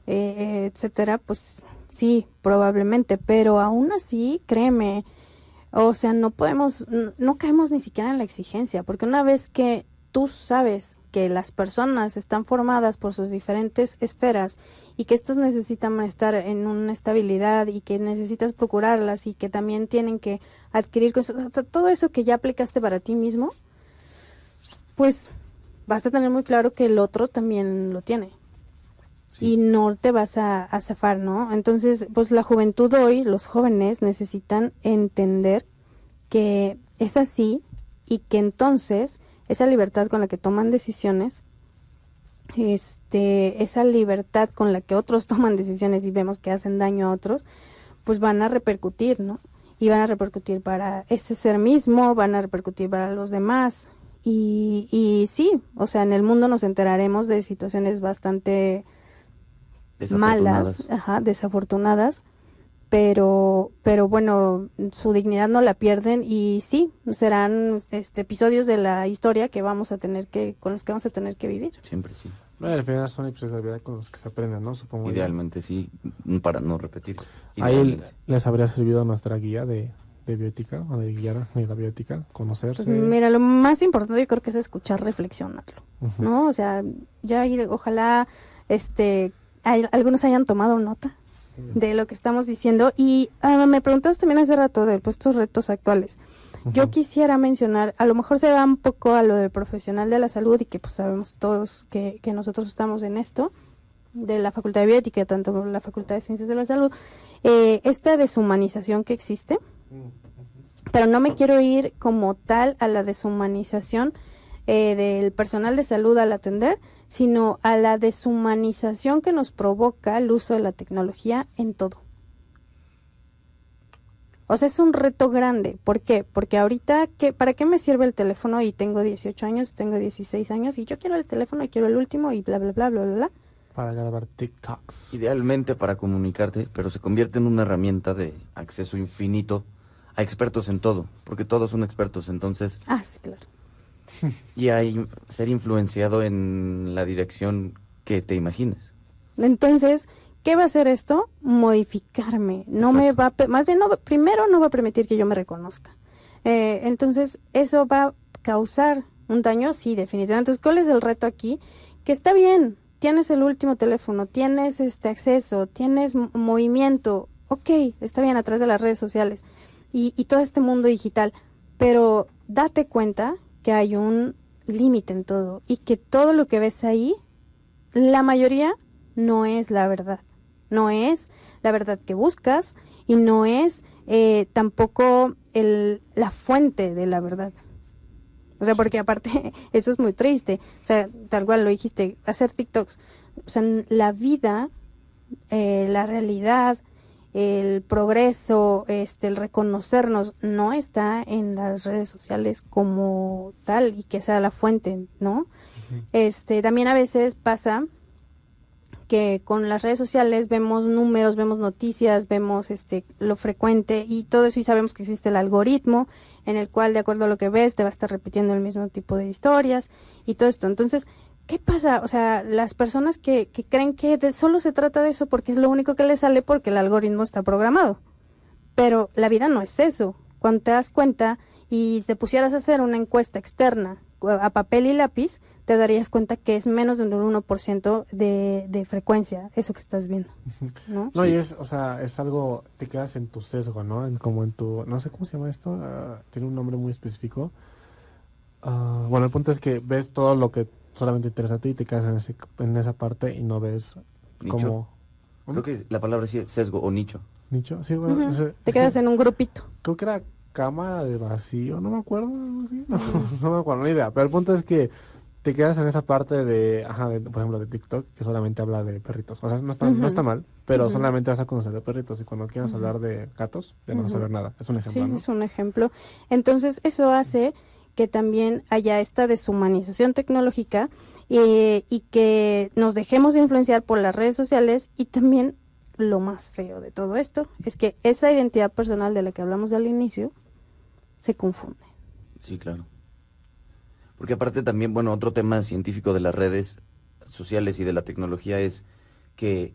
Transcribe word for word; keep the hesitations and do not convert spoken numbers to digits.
eh, etcétera, pues sí, probablemente, pero aún así, créeme, o sea, no podemos, n- no caemos ni siquiera en la exigencia, porque una vez que tú sabes que las personas están formadas por sus diferentes esferas y que éstas necesitan estar en una estabilidad y que necesitas procurarlas y que también tienen que adquirir cosas, o sea, todo eso que ya aplicaste para ti mismo, pues vas a tener muy claro que el otro también lo tiene Sí, y no te vas a, a zafar, ¿no? Entonces, pues la juventud hoy, los jóvenes necesitan entender que es así y que entonces esa libertad con la que toman decisiones, este, esa libertad con la que otros toman decisiones y vemos que hacen daño a otros, pues van a repercutir, ¿no? Y van a repercutir para ese ser mismo, van a repercutir para los demás. Y, y sí, o sea, en el mundo nos enteraremos de situaciones bastante malas, desafortunadas. ajá, desafortunadas, pero, pero bueno, su dignidad no la pierden y sí, serán este episodios de la historia que vamos a tener que, con los que vamos a tener que vivir. Siempre sí. Bueno, al final son episodios de la vida con los que se aprenden, ¿no? Supongo yo. Idealmente sí, mm, para no repetir. Ahí Idealmente. les habría servido nuestra guía de, de bioética, o de guiar de la bioética, Pues conocerse. mira, lo más importante yo creo que es escuchar, reflexionarlo, Ujú. ¿no? O sea, ya ir, ojalá este hay- algunos hayan tomado nota de lo que estamos diciendo y ah, me preguntas también hace rato de pues, estos retos actuales. Yo Ujú. quisiera mencionar, a lo mejor se va un poco a lo del profesional de la salud y que pues sabemos todos que, que nosotros estamos en esto, de la Facultad de Bioética, tanto como la Facultad de Ciencias de la Salud, eh, esta deshumanización que existe, pero no me quiero ir como tal a la deshumanización eh, del personal de salud al atender, sino a la deshumanización que nos provoca el uso de la tecnología en todo. O sea, es un reto grande. ¿Por qué? Porque ahorita, ¿qué, ¿para qué me sirve el teléfono? Y tengo dieciocho años, tengo dieciséis años, y yo quiero el teléfono y quiero el último y bla, bla, bla, bla, bla, bla. Para grabar TikToks. Idealmente para comunicarte, pero se convierte en una herramienta de acceso infinito a expertos en todo, porque todos son expertos, entonces, Ah, sí, claro. y hay ser influenciado en la dirección que te imagines. Entonces, ¿qué va a hacer esto? Modificarme. No me Exacto. va a, pe- más bien, no, va- primero no va a permitir que yo me reconozca. Eh, entonces, eso va a causar un daño, sí, definitivamente. Entonces, ¿cuál es el reto aquí? Que está bien, tienes el último teléfono, tienes este acceso, tienes m- movimiento, ok, está bien a través de las redes sociales y, y todo este mundo digital, pero date cuenta que hay un límite en todo y que todo lo que ves ahí, la mayoría no es la verdad, no es la verdad que buscas y no es eh, tampoco el, la fuente de la verdad. O sea, porque aparte eso es muy triste, o sea, tal cual lo dijiste, hacer TikToks, o sea, n- la vida, eh, la realidad, el progreso, este, el reconocernos no está en las redes sociales como tal y que sea la fuente, ¿no? Ujú. Este, también a veces pasa que con las redes sociales vemos números, vemos noticias, vemos este lo frecuente y todo eso y sabemos que existe el algoritmo en el cual de acuerdo a lo que ves te va a estar repitiendo el mismo tipo de historias y todo esto. Entonces, ¿qué pasa? O sea, las personas que, que creen que de, solo se trata de eso porque es lo único que les sale porque el algoritmo está programado. Pero la vida no es eso. Cuando te das cuenta y te pusieras a hacer una encuesta externa cu- a papel y lápiz, te darías cuenta que es menos del uno por ciento de, de frecuencia, eso que estás viendo, ¿no? No, Sí. y es, o sea, es algo, te quedas en tu sesgo, ¿no? En, como en tu, no sé cómo se llama esto, ah, tiene un nombre muy específico. Ah, bueno, el punto es que ves todo lo que solamente te interesa a ti y te quedas en, ese, en esa parte y no ves Nicho. como... Creo que la palabra sí es sesgo o nicho. ¿Nicho? Sí, bueno, Ujú. no sé, Te es quedas que en un grupito. creo que era cámara de vacío, no me acuerdo, algo así, no, Mm. no me acuerdo, ni idea. Pero el punto es que te quedas en esa parte de, ajá, de, por ejemplo, de TikTok, que solamente habla de perritos. O sea, no está, no está Ujú. mal, pero Ujú. solamente vas a conocer de perritos. Y cuando quieras Ujú. hablar de gatos, ya no vas a Ujú. ver nada. Es un Sí, ejemplo, ¿no? es un ejemplo. Entonces, eso hace que también haya esta deshumanización tecnológica eh, y que nos dejemos de influenciar por las redes sociales y también lo más feo de todo esto es que esa identidad personal de la que hablamos al inicio se confunde. Sí, claro. Porque aparte también, bueno, otro tema científico de las redes sociales y de la tecnología es que